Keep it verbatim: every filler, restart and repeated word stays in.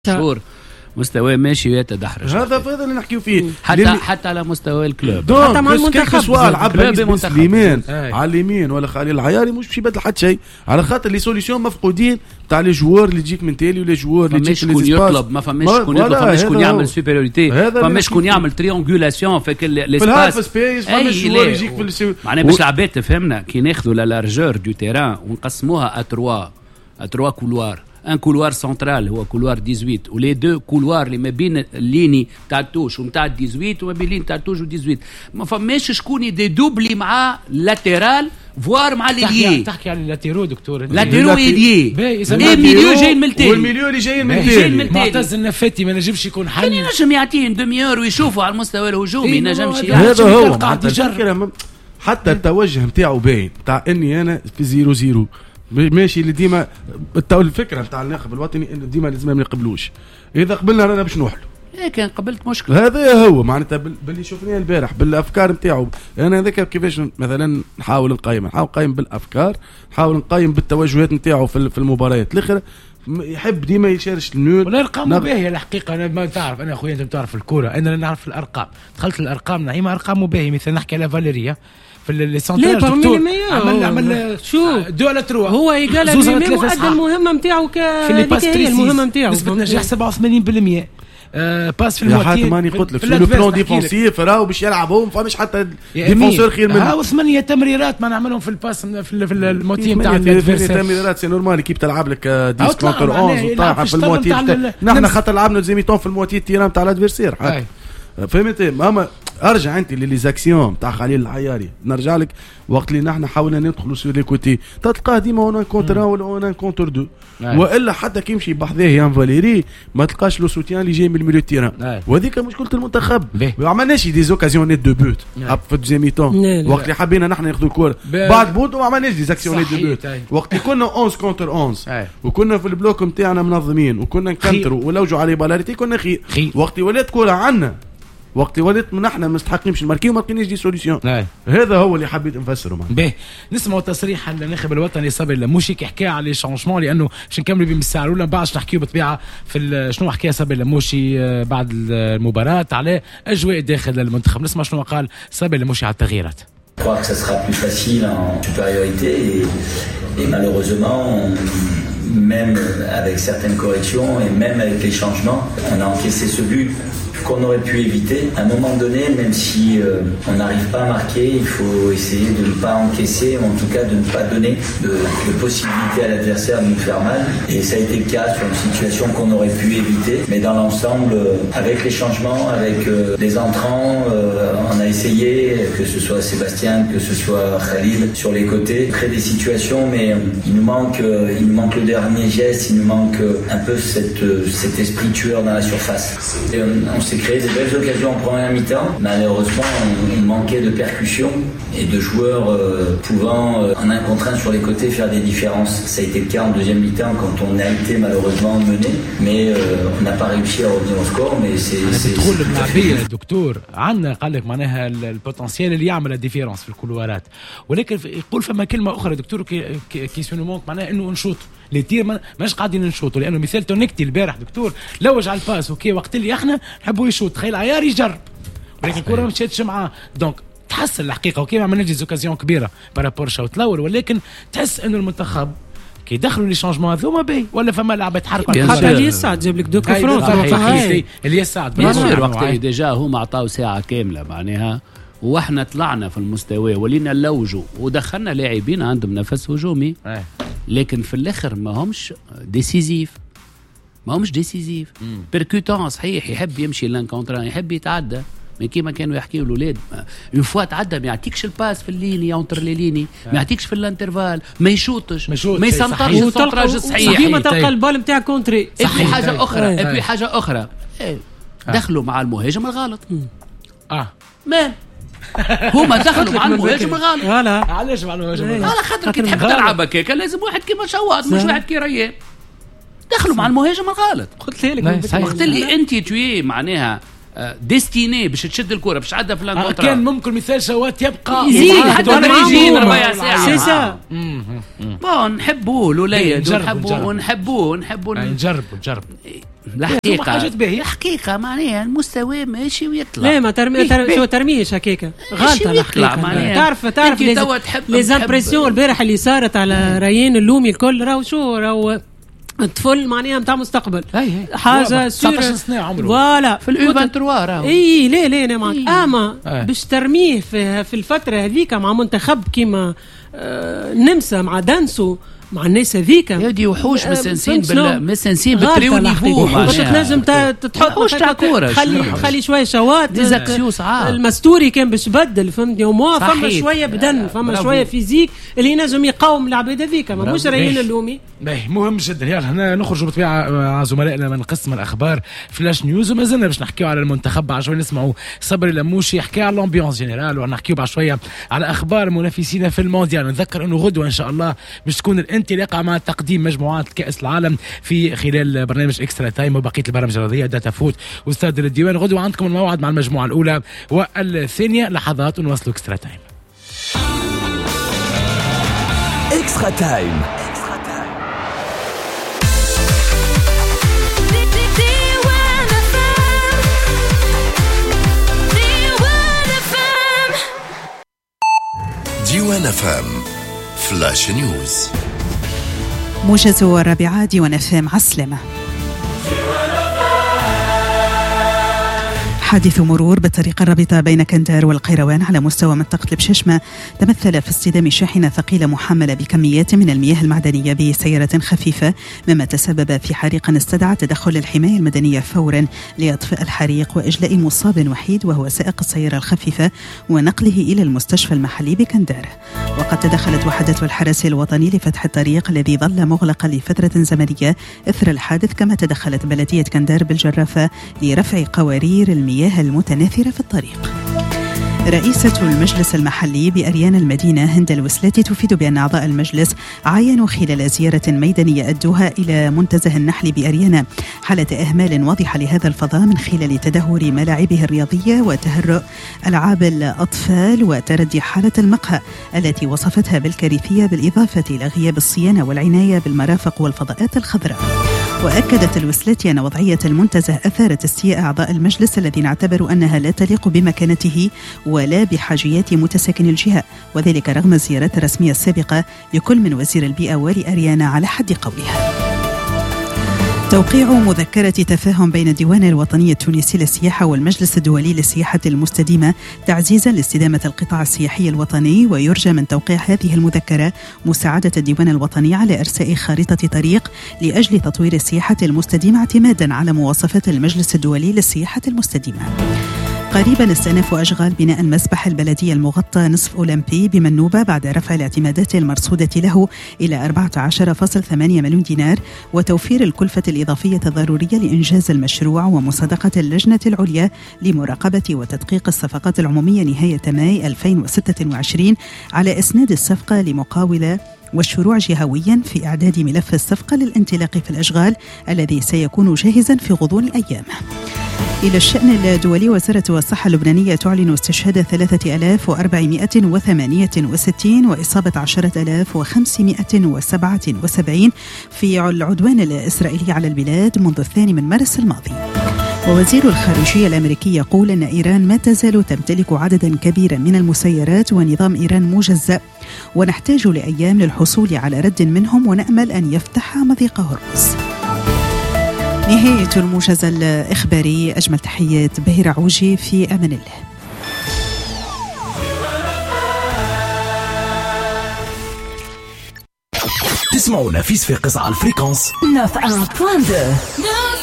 شهور مستوى ماشي ويتدحرج. هذا هذا اللي نحكيو فيه حتى للي... حتى على مستوى الكلوب، حتى مع المنتخب سواء لعب سليمان على اليمين ولا خليل العياري مش باش يبدل حتى شيء، على خاطر لي سوليسيون مفقودين تاع لي جوار اللي تجيك من تالي ولا جوار اللي تجيك من يطلب. ما فماش شكون يطلب، فماش شكون يعمل سوبيريوريتي، فماش شكون يعمل تريونغولاسيون في الاسباس سبيس، فماش جوار يجيك في السي... معناها باش العباد تفهمنا كي ناخذوا لا لارجور دو تيران ونقسموها ا تروا ا تروا كولوار. ان كولوار سنترال هو كولوار ثمانية عشر ولي دو كولوار اللي ما بين الليني تاع التوش ومتاع ثمانية عشر وما بين اللين تاع التوش و ثمانية عشر ما فماش شكون يدي دوبلي مع لاترال فوار مع ليليي. تحكي على اللاتيرو دكتور، لاتيرو يدي ايه ميليو جايين من التالي والميليو اللي جايين من التالي. معتز النفاتي ما نجمش يكون حل، كان ينجم يعطيهم دميور ويشوفوا على المستوى الهجومي إيه نجمش. هذا هو حتى التوجه نتاعو باين تاع اني انا في زيرو زيرو ماشي اللي ديما الفكره نتاع الناخب الوطني انه ديما لازم ما نقبلوش، اذا قبلنا رانا باش نوحلوا. ايه كان قبلت مشكله. هذا هو معناتها باللي شفناه البارح بالافكار نتاعو. انا هذاك كيفاش مثلا نحاول نقيم نحاول نقيم بالافكار، نحاول نقيم بالتوجهات نتاعو في المباريات الاخرى. يحب ديما يشارش النول ولا الارقام باهيه الحقيقه. انا ما تعرف انا اخويا انت تعرف الكوره، انا نعرف الارقام. دخلت الارقام نعيمه ارقام مباهيه. مثلا نحكي على فاليريا في السنتراج دكتور عمل عمل شو دو على تروا هو يقال لي وأدى المهمه نتاعو كذلك هي المهمه نتاعو نسبه نجاح سبعة وثمانين بالمية. آه باس في الموتين. حتى ماني قلت لك في لو بلان ديفونسيف راهو باش يلعبوا ما فماش حتى ديفونسور خير منه. هاو ثمانية تمريرات ما نعملهم في الباس في, في الموتين تاع الادفيرسير. تمريرات سي نورمال كيب تلعب لك عشرة كونتر احد وطايحه في الموتين. نحن خاطر لعبنا زيميتون في الموتين تيران تاع الادفيرسير. فهمت ماما؟ ارجع انت لي زاكسيون تاع خليل العياري، نرجع لك وقت اللي نحن حاولنا ندخلوا سور لي كوتي تلقاه ديما اون كونتر ولا اون كونتر دو، والا حتى كي يمشي بحذاه يان فاليري ما تلقاش لو سوتيان اللي جاي من الميليو تيران. وهذيك مشكله المنتخب، ما عملناش دي زوكازيون نيت دو بوت في الدوزياميتون وقت اللي حبينا نحن ناخذوا الكره بعد بوت وما عملناش دي زاكسيون نيت دو بوت. وقت اللي كنا احد كونتر واحد وكنا في البلوك نتاعنا منظمين وكنا نكنتروا ولوجوا على بالاريتي كنا خير. وقت اللي ولات كره عندنا وقت ولات من احنا مستحقين باش نماركيو ما لقيناش دي سوليسيون. هذا هو اللي حبيت نفسره معنا. باهي نسمعوا تصريح الناخب الوطني صابر لموشي كي حكى على لي شونجمون، لانه باش نكملوا بهم الساعه الاولى بعد نحكيو بالطبيعه في شنو حكى صابر لموشي بعد المباراه على اجواء داخل المنتخب. نسمع شنو قال صابر لموشي على التغييرات. Je crois que ça sera plus facile en supériorité et, et malheureusement on, même avec certaines corrections et même avec les changements on a encaissé ce but qu'on aurait pu éviter. À un moment donné, même si euh, on n'arrive pas à marquer, il faut essayer de ne pas encaisser, ou en tout cas de ne pas donner de, de possibilité à l'adversaire de nous faire mal. Et ça a été le cas sur une situation qu'on aurait pu éviter. Mais dans l'ensemble, euh, avec les changements, avec euh, les entrants, euh, on a essayé, que ce soit Sébastien, que ce soit Khalil, sur les côtés, créer des situations, mais euh, il nous manque, euh, il nous manque le dernier geste, il nous manque euh, un peu cette, euh, cet esprit tueur dans la surface. Et, euh, on s'est créé des belles occasions en première mi-temps. Malheureusement, on, on manquait de percussion et de joueurs euh, pouvant, euh, en un contre un sur les côtés, faire des différences. Ça a été le cas en deuxième mi-temps quand on a été malheureusement mené, mais euh, on n'a pas réussi à revenir au score. Mais c'est c'est c'est دكتور عندنا قال لك معناها البوتنسيال اللي يعمل الديفيرنس في الكولوارات، ولكن يقول فما كلمه اخرى دكتور كيسيونمون معناها انه نشوط لي تير ماش قاعدين نشوطوا، لانه مثال تونيكتي البارح دكتور لوج على الباس اوكي وقت اللي احنا نحبوا يشوط تخيل عيار يجرب ولكن الكره ما مشاتش معاه. دونك تحس الحقيقه اوكي ما عملناش زوكازيون كبيره بارابور شوط الاول، ولكن تحس انه المنتخب كي دخلوا لي شانجمون هذوما باهي ولا فما لعبه تحرك. حتى اللي سعد جاب لك دوكا فرونس اللي سعد بيصير وقت ديجا هما عطاو ساعه كامله معناها واحنا طلعنا في المستوى ولينا نلوجوا ودخلنا لاعبين عندهم نفس هجومي لكن في الاخر ما همش ديسيزيف ما همش ديسيزيف بيركوتون صحيح يحب يمشي لان كونتران يحب يتعدى من كيما كانوا يحكيوا الاولاد اون فوا تعدى ما يعطيكش الباس في الليني اونتر لي ليني ما يعطيكش في الانترفال ما يشوطش ما يسنطرش السنتراج الصحيح ديما تلقى البال نتاع كونتري. في حاجه اخرى في حاجه اخرى دخلوا مع المهاجم الغلط. اه مان هما دخلوا مع المهاجم الغلط. لا علاش مع المهاجم الغلط؟ على خاطر كي تحب تلعب هكاك لازم واحد كيما شواط مش واحد كي ريان. دخلوا مع المهاجم الغلط. قلت لك وقت اللي انت توي معناها ديستيني باش تشد الكره باش تعدى في الانكونترا كان ممكن مثال شوات يبقى يزيد حتى يجي ربع ساعه سي سا بون نحبوه الوليد ونحبوه ونحبوه ونحبوه نجرب نجرب الحقيقة الحقيقة معناها المستوى ماشي ويطلع. لا ما ترمي تر... شو ترميش هكاك غلطة الحقيقة. تعرف تعرف لي زامبرسيون البارح اللي صارت على ريان اللومي الكل راهو شو راهو الطفل معناها نتاع مستقبل حاجه سور فوالا في اليو ثلاثة وعشرين راهو اي لا لا انا معك اما أيه. باش ترميه في, في الفتره هذيك مع منتخب كيما آه نمسا مع دانسو مع الناس هذيك هذه وحوش مسنسين بال مسنسين بالتريو نيفو معناها تنجم تحط وحوش تاع كوره خلي خلي شويه شوات ديزاكسيو صعاب. المستوري كان باش بدل فهمتني وما فما شويه بدن فما شويه فيزيك اللي ينجم يقاوم العباد هذيك مش رايين اللومي. باهي مهم جدا. يلا هنا نخرجوا بالطبيعه مع زملائنا من قسم الاخبار فلاش نيوز وما زلنا باش نحكيو على المنتخب بعد شويه نسمعوا صبري لموشي يحكي على الامبيونس جينيرال ونحكيو بعد شويه على اخبار منافسينا في المونديال. نذكر انه غدوه ان شاء الله باش تكون الانطلاقه مع تقديم مجموعات كأس العالم في خلال برنامج اكسترا تايم وبقيه البرامج الرياضيه داتا فوت واستاد الديوان. غدوه عندكم الموعد مع المجموعه الاولى والثانيه. لحظات ونوصلوا اكسترا تايم. اكسترا تايم ديوان فام فلاش نيوز. موجز الرابعة ديوان فام عسلمة. حادث مرور بالطريق الرابطة بين كندار والقيروان على مستوى منطقة البششمة تمثل في اصطدام شاحنة ثقيلة محملة بكميات من المياه المعدنية بسيارة خفيفة مما تسبب في حريق استدعى تدخل الحماية المدنية فورا لإطفاء الحريق وإجلاء مصاب وحيد وهو سائق السيارة الخفيفة ونقله إلى المستشفى المحلي بكندار. وقد تدخلت وحدة الحرس الوطني لفتح الطريق الذي ظل مغلقا لفترة زمنية إثر الحادث كما تدخلت بلدية كندار بالجرافة لرفع قوارير المياه المتناثرة في الطريق. رئيسة المجلس المحلي بأريان المدينة هند الوسلاتي تفيد بأن أعضاء المجلس عاينوا خلال زيارة ميدانية أدوها إلى منتزه النحل بأريان حالة إهمال واضحة لهذا الفضاء من خلال تدهور ملاعبه الرياضية وتهرؤ ألعاب الأطفال وتردي حالة المقهى التي وصفتها بالكارثية بالإضافة إلى غياب الصيانة والعناية بالمرافق والفضاءات الخضراء. وأكدت الوسلاتي أن وضعية المنتزه أثارت استياء أعضاء المجلس الذين اعتبروا أنها لا تليق بمكانته ولا بحاجيات متساكن الجهة وذلك رغم الزيارات الرسمية السابقة لكل من وزير البيئة ولأريانا على حد قولها. توقيع مذكرة تفاهم بين الديوان الوطني التونسي للسياحة والمجلس الدولي للسياحة المستديمة تعزيزا لاستدامة القطاع السياحي الوطني. ويرجى من توقيع هذه المذكرة مساعدة الديوان الوطني على إرساء خارطة طريق لأجل تطوير السياحة المستديمة اعتمادا على مواصفات المجلس الدولي للسياحة المستديمة. قريبا استأنف أشغال بناء المسبح البلدي المغطى نصف أولمبي بمنوبة بعد رفع الاعتمادات المرصودة له إلى أربعة عشر فاصلة ثمانية مليون دينار وتوفير الكلفة الإضافية الضرورية لإنجاز المشروع ومصادقة اللجنة العليا لمراقبة وتدقيق الصفقات العمومية نهاية ماي ألفين وستة وعشرين على إسناد الصفقة لمقاولة والشروع جهويا في إعداد ملف الصفقة للانطلاق في الأشغال الذي سيكون جاهزا في غضون أيام. إلى الشأن الدولي، وزارة الصحة اللبنانية تعلن استشهاد ثلاثة آلاف وأربعمائة وثمانية وستين وإصابة عشرة آلاف وخمسمائة وسبعة وسبعين في العدوان الإسرائيلي على البلاد منذ الثاني من مارس الماضي. ووزير الخارجية الأمريكي يقول أن إيران ما تزال تمتلك عددا كبيرا من المسيرات ونظام إيران مجزأ ونحتاج لأيام للحصول على رد منهم ونأمل أن يفتح مضيق هرمز. نهاية الموجز الإخباري. أجمل تحيات بهير عوجي، في أمان الله. تسمعوا نفيس في قصة على الفريكونس تسعة فاصلة اثنين.